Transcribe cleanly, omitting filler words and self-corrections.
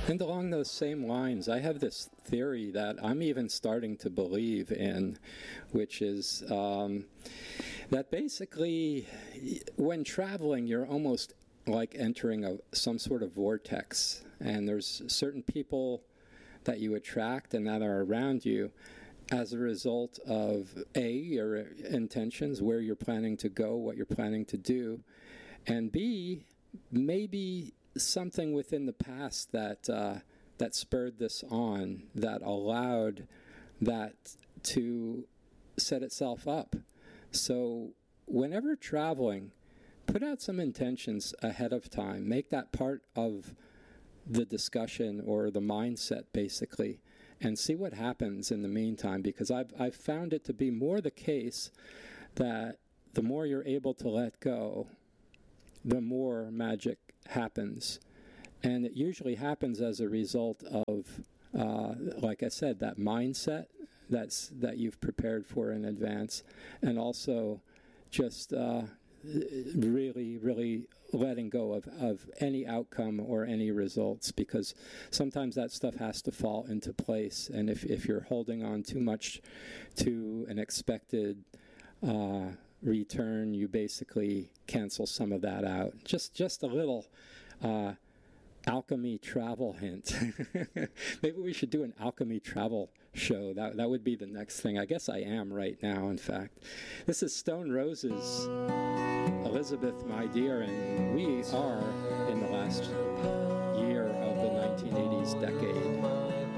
And along those same lines, I have this theory that I'm even starting to believe in, which is that basically when traveling, you're almost like entering some sort of vortex. And there's certain people that you attract and that are around you as a result of A, your intentions, where you're planning to go, what you're planning to do, and B, maybe something within the past that that spurred this on, that allowed that to set itself up. So whenever traveling, put out some intentions ahead of time. Make that part of the discussion or the mindset, basically, and see what happens in the meantime, because I've found it to be more the case that the more you're able to let go, the more magic happens. And it usually happens as a result of, like I said, that mindset that you've prepared for in advance, and also just really, really letting go of any outcome or any results, because sometimes that stuff has to fall into place. And if you're holding on too much to an expected return, you basically cancel some of that out. Just a little alchemy travel hint. Maybe we should do an alchemy travel show. That would be the next thing. I guess I am right now, in fact. This is Stone Roses, Elizabeth, My Dear, and we are in the last year of the 1980s decade.